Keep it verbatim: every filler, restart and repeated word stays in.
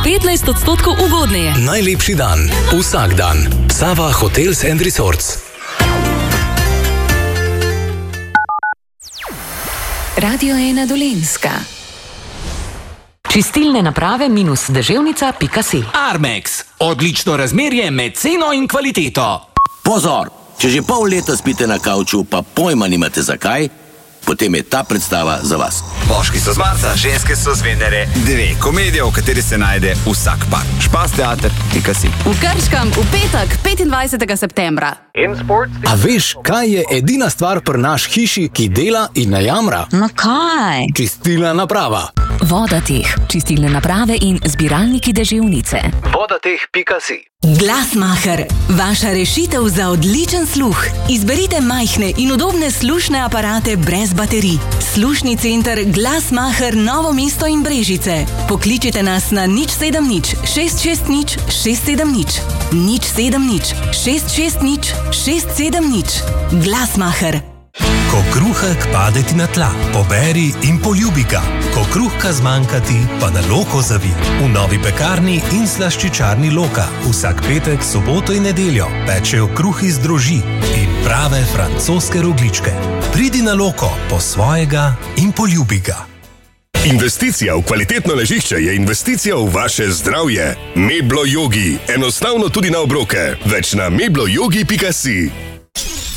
petnajst odstotkov ugodneje. Najlepši dan, vsak dan. Sava Hotels and Resorts. Radio ena Dolenjska. Čistilne naprave minus deževnica pika si. Armex. Odlično razmerje med ceno in kvaliteto. Pozor! Če že pol leta spite na kavču, pa pojma nimate zakaj, potem je ta predstava za vas. Moški so z Marsa, ženske so z Venere. Dve komedije, v kateri se najde vsak par. Špas teater pika si. V Krškem v petek, petindvajsetega septembra. A veš, kaj je edina stvar pri naš hiši, ki dela in ne jamra? No kaj? Čistilna naprava. Vodateh, čistilne naprave in zbiralniki deževnice. Vodateh pika si. Glasmacher, vaša rešitev za odličen sluh. Izberite majhne in udobne slušne aparate brez baterij. Slušni center Glasmacher Novo mesto in Brežice. Pokličite nas na nič sedem nič šest šest nič šest sedem nič. nič sedem nič šest šest nič šest sedem nič. Glasmacher. Ko kruhek pade ti na tla, poberi in poljubi ga. Ko kruhka zmanjka ti, pa na Loko zavi. V novi pekarni in slaščičarni Loka vsak petek, soboto in nedeljo pečejo kruh iz droži in prave francoske rogličke. Pridi na Loko po svojega in poljubi ga. Investicija v kvalitetno ležišče je investicija v vaše zdravje. Meblo Yogi. Enostavno tudi na obroke. Več na meblo yogi pika si.